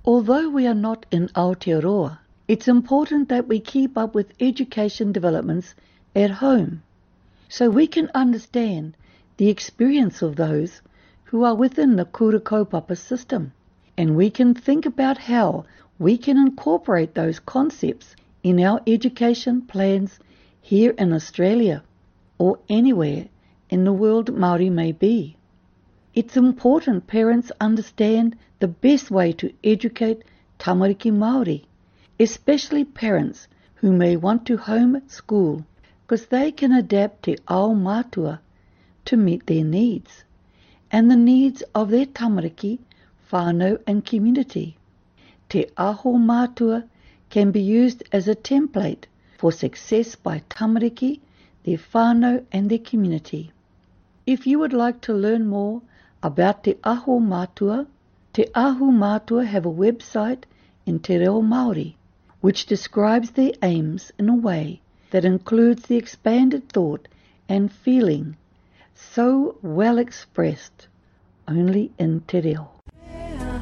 Although we are not in Aotearoa, it's important that we keep up with education developments at home so we can understand the experience of those who are within the kura kaupapa system, and we can think about how we can incorporate those concepts in our education plans here in Australia or anywhere in the world Māori may be. It's important parents understand the best way to educate tamariki Māori, especially parents who may want to homeschool, because they can adapt te ao mātua to meet their needs and the needs of their tamariki, whānau and community. Te aho mātua can be used as a template for success by tamariki, their whānau and their community. If you would like to learn more about Te Aho Mātua have a website in Te Reo Māori, which describes their aims in a way that includes the expanded thought and feeling so well expressed only in Te Reo.